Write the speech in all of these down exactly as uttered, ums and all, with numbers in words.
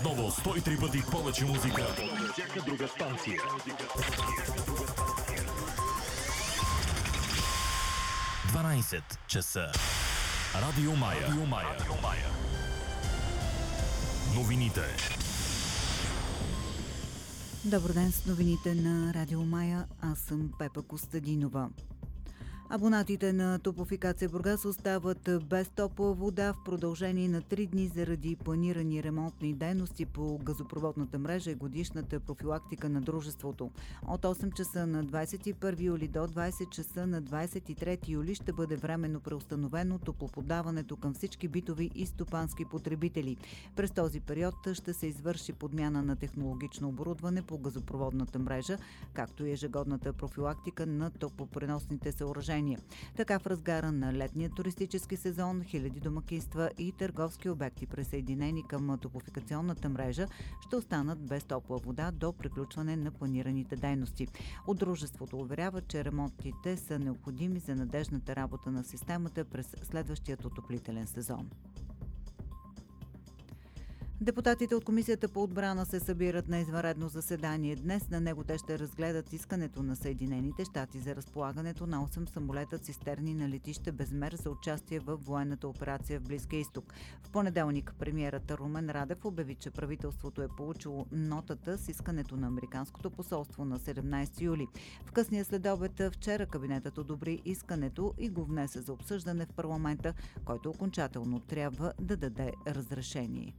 Отново сто и три пъти повече музика от всяка друга станция. дванайсет часа. Радио Мая. Радио Мая. Радио Мая. Новините. Добър ден с новините на Радио Мая. Аз съм Пепа Костадинова. Абонатите на Топлофикация Бургас остават без топла вода в продължение на три дни заради планирани ремонтни дейности по газопроводната мрежа и годишната профилактика на дружеството. От осем часа на двайсет и първи юли до двайсет часа на двайсет и трети юли ще бъде временно преустановено топлоподаването към всички битови и стопански потребители. През този период ще се извърши подмяна на технологично оборудване по газопроводната мрежа, както и ежегодната профилактика на топлопреносните съоръжения. Така в разгара на летния туристически сезон хиляди домакинства и търговски обекти, присъединени към топлофикационната мрежа, ще останат без топла вода до приключване на планираните дейности. От дружеството уверява, че ремонтите са необходими за надежната работа на системата през следващия отоплителен сезон. Депутатите от Комисията по отбрана се събират на извънредно заседание. Днес на него те ще разгледат искането на Съединените щати за разполагането на осем самолета цистерни на летище Безмер за участие в военната операция в Близкия изток. В понеделник премиерът Румен Радев обяви, че правителството е получило нотата с искането на Американското посолство на седемнайсети юли. В късния следобед вчера кабинетът одобри искането и го внесе за обсъждане в парламента, който окончателно трябва да даде разрешение.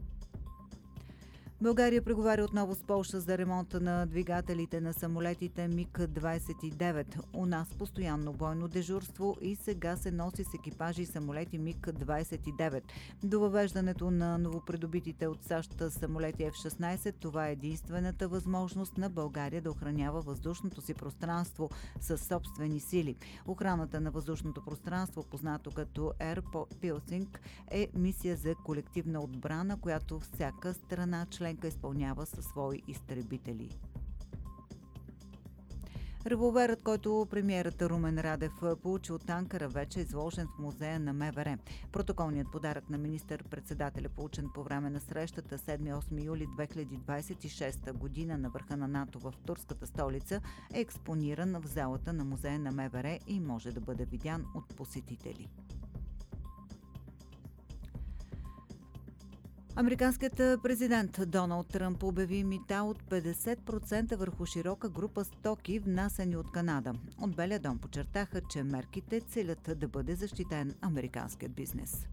България преговаря отново с Полша за ремонта на двигателите на самолетите Миг двайсет и девет. У нас постоянно бойно дежурство и сега се носи с екипажи самолети Миг двайсет и девет. До въвеждането на новопридобитите от САЩ самолети Еф шестнайсет, това е единствената възможност на България да охранява въздушното си пространство със собствени сили. Охраната на въздушното пространство, познато като Air Policing, е мисия за колективна отбрана, която всяка страна член изпълнява със свои изтребители. Револверът, който премиерът Румен Радев получи от Анкара, вече е изложен в музея на МВР. Протоколният подарък на министър-председателя, получен по време на срещата седми и осми юли две хиляди двайсет и шеста година на върха на НАТО в турската столица, е експониран в залата на музея на МВР и може да бъде видян от посетители. Американският президент Доналд Тръмп обяви мита от петдесет процента върху широка група стоки, внасяни от Канада. От Белия дом подчертаха, че мерките целят да бъде защитен американският бизнес.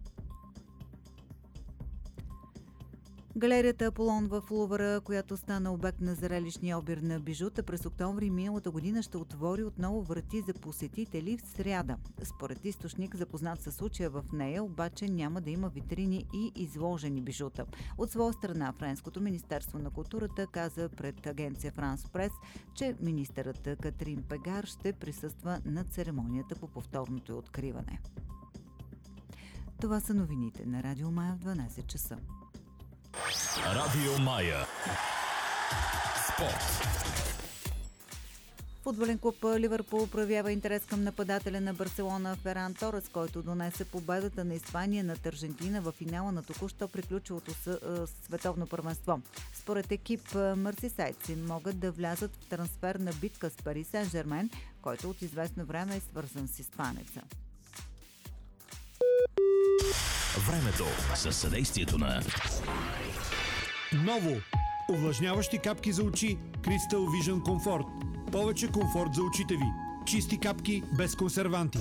Галерията Аполон в Лувъра, която стана обект на зрелищния обир на бижута, през октомври миналата година ще отвори отново врати за посетители в сряда. Според източник, запознат със случая в нея, обаче няма да има витрини и изложени бижута. От своя страна, Френското министерство на културата каза пред агенция Франс Прес, че министърът Катрин Пегар ще присъства на церемонията по повторното й откриване. Това са новините на Радио Мая в дванайсет часа. Радио Мая. Спорт. Футболен клуб Ливърпул проявява интерес към нападателя на Барселона Феран Торес, който донесе победата на Испания над Аржентина в финала на току-що приключилото световно първенство. Според екип, мърсисайдци могат да влязат в трансферна битка с Пари Сен-Жермен, който от известно време е свързан с испанеца. Времето със съдействието на Ново! Увлажняващи капки за очи Crystal Vision Comfort. Повече комфорт за очите ви. Чисти капки без консерванти.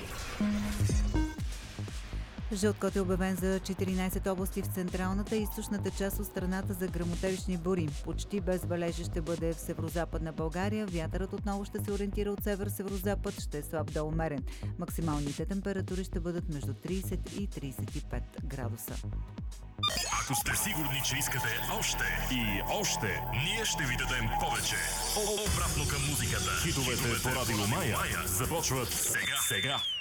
Жълт код е обявен за четиринайсет области в централната и източната част от страната за гръмотевични бури. Почти без валежи ще бъде в северозападна България. Вятърът отново ще се ориентира от север-северозапад, ще е слаб до умерен. Максималните температури ще бъдат между трийсет и трийсет и пет градуса. Ако сте сигурни, че искате още и още, ние ще ви дадем повече. Обратно към музиката. Хитовете по Радио Мая започват сега. сега.